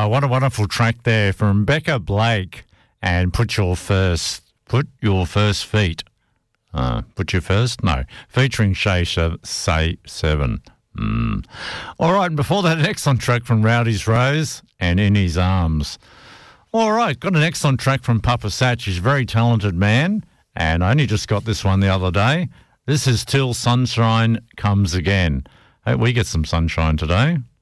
Oh, what a wonderful track there from Becca Blake and Put Your First Feet. Put Your First? No. Featuring Say Seven. All right, and before that, an excellent track from Rowdy's Rose and In His Arms. All right, got an excellent track from Papa Satch. He's a very talented man, and I only just got this one the other day. This is Till Sunshine Comes Again. Hey, we get some sunshine today.